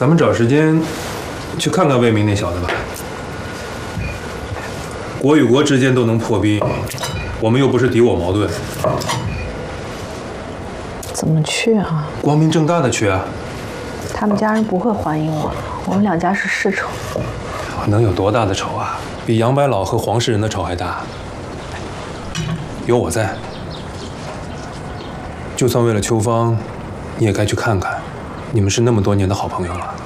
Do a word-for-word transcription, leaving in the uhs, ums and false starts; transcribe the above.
咱们找时间去看看魏明那小子吧。国与国之间都能破冰，我们又不是敌我矛盾。 怎么去啊？ 光明正大的去啊！ 他们家人不会欢迎我的，我们两家是世仇。 能有多大的仇啊？比杨白老和黄世仁的仇还大。有我在，就算为了秋芳，你也该去看看。你们是那么多年的好朋友了。